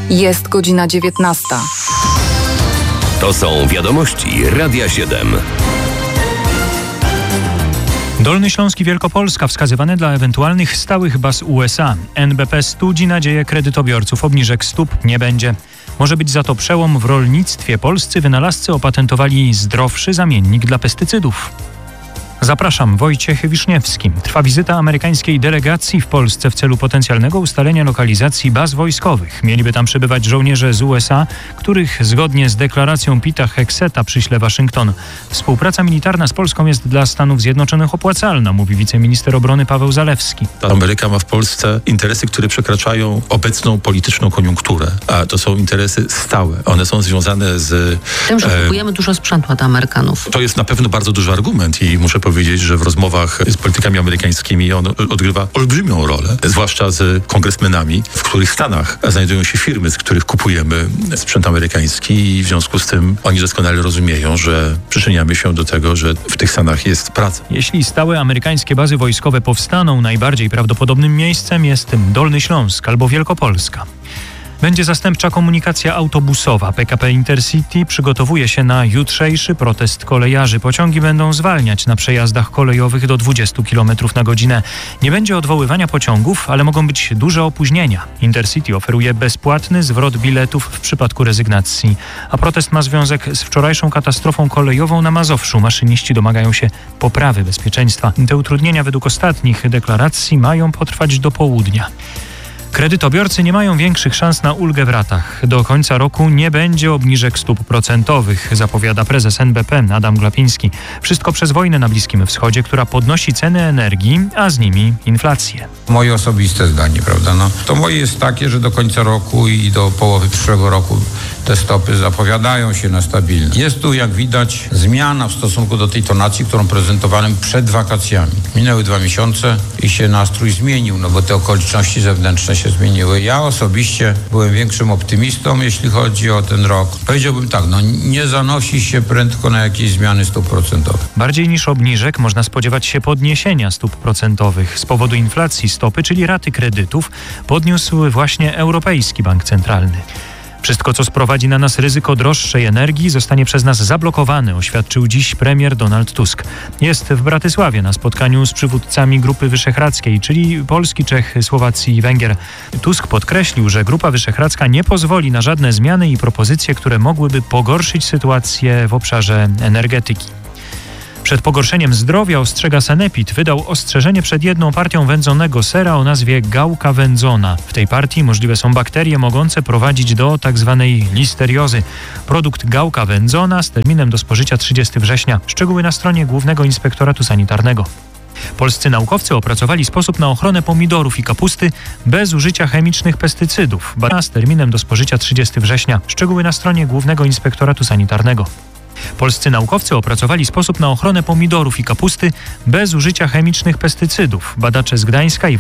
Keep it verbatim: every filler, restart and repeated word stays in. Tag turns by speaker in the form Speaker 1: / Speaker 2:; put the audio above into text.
Speaker 1: Jest godzina dziewiętnasta.
Speaker 2: To są wiadomości Radia siedem.
Speaker 3: Dolny Śląsk i Wielkopolska wskazywane dla ewentualnych stałych baz U S A. N B P studzi nadzieję kredytobiorców. Obniżek stóp nie będzie. Może być za to przełom w rolnictwie. Polscy wynalazcy opatentowali zdrowszy zamiennik dla pestycydów. Zapraszam, Wojciech Wiszniewski. Trwa wizyta amerykańskiej delegacji w Polsce w celu potencjalnego ustalenia lokalizacji baz wojskowych. Mieliby tam przybywać żołnierze z U S A, których zgodnie z deklaracją Pita Hegseta przyśle Waszyngton. Współpraca militarna z Polską jest dla Stanów Zjednoczonych opłacalna, mówi wiceminister obrony Paweł Zalewski.
Speaker 4: Ameryka ma w Polsce interesy, które przekraczają obecną polityczną koniunkturę, a to są interesy stałe. One są związane z
Speaker 5: tym, że kupujemy e, dużo sprzętu od Amerykanów.
Speaker 4: To jest na pewno bardzo duży argument i muszę powiedzieć, że w rozmowach z politykami amerykańskimi on odgrywa olbrzymią rolę, zwłaszcza z kongresmenami, w których stanach znajdują się firmy, z których kupujemy sprzęt amerykański i w związku z tym oni doskonale rozumieją, że przyczyniamy się do tego, że w tych stanach jest praca.
Speaker 3: Jeśli stałe amerykańskie bazy wojskowe powstaną, najbardziej prawdopodobnym miejscem jest Dolny Śląsk albo Wielkopolska. Będzie zastępcza komunikacja autobusowa. P K P Intercity przygotowuje się na jutrzejszy protest kolejarzy. Pociągi będą zwalniać na przejazdach kolejowych do dwudziestu kilometrów na godzinę. Nie będzie odwoływania pociągów, ale mogą być duże opóźnienia. Intercity oferuje bezpłatny zwrot biletów w przypadku rezygnacji. A protest ma związek z wczorajszą katastrofą kolejową na Mazowszu. Maszyniści domagają się poprawy bezpieczeństwa. Te utrudnienia według ostatnich deklaracji mają potrwać do południa. Kredytobiorcy nie mają większych szans na ulgę w ratach. Do końca roku nie będzie obniżek stóp procentowych, zapowiada prezes N B P Adam Glapiński. Wszystko przez wojnę na Bliskim Wschodzie, która podnosi ceny energii, a z nimi inflację.
Speaker 6: Moje osobiste zdanie, prawda? No, to moje jest takie, że do końca roku i do połowy przyszłego roku te stopy zapowiadają się na stabilne. Jest tu, jak widać, zmiana w stosunku do tej tonacji, którą prezentowałem przed wakacjami. Minęły dwa miesiące i się nastrój zmienił, no bo te okoliczności zewnętrzne się zmieniły. Ja osobiście byłem większym optymistą, jeśli chodzi o ten rok. Powiedziałbym tak, no nie zanosi się prędko na jakieś zmiany stóp procentowych.
Speaker 3: Bardziej niż obniżek można spodziewać się podniesienia stóp procentowych. Z powodu inflacji stopy, czyli raty kredytów, podniósł właśnie Europejski Bank Centralny. Wszystko, co sprowadzi na nas ryzyko droższej energii, zostanie przez nas zablokowane, oświadczył dziś premier Donald Tusk. Jest w Bratysławie na spotkaniu z przywódcami Grupy Wyszehradzkiej, czyli Polski, Czech, Słowacji i Węgier. Tusk podkreślił, że Grupa Wyszehradzka nie pozwoli na żadne zmiany i propozycje, które mogłyby pogorszyć sytuację w obszarze energetyki. Przed pogorszeniem zdrowia, ostrzega Sanepid, wydał ostrzeżenie przed jedną partią wędzonego sera o nazwie gałka wędzona. W tej partii możliwe są bakterie mogące prowadzić do tzw. listeriozy. Produkt gałka wędzona z terminem do spożycia trzydziestego września. Szczegóły na stronie Głównego Inspektoratu Sanitarnego. Polscy naukowcy opracowali sposób na ochronę pomidorów i kapusty bez użycia chemicznych pestycydów. Badania z terminem do spożycia trzydziestego września. Szczegóły na stronie Głównego Inspektoratu Sanitarnego. Polscy naukowcy opracowali sposób na ochronę pomidorów i kapusty bez użycia chemicznych pestycydów. Badacze z Gdańska i